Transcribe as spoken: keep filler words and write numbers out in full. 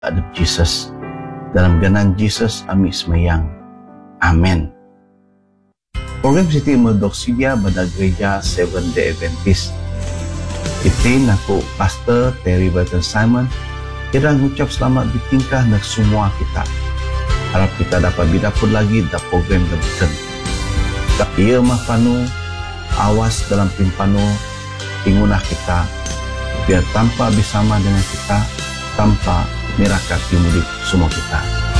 adab Jesus. Dalam ganan Jesus, ami semayang. Amen. Program City Modoxidia Badag Gereja Seventh-day Adventist. Iti nako Pastor Terry Burton Simon. Kira ngucap selamat bitingkah na semua kita. Harap kita dapat bidapur lagi da program gabikan. Ia mah panu, awas dalam timpano, ingunah kita, biar tanpa bersama dengan kita, tanpa mirakat di murid semua kita.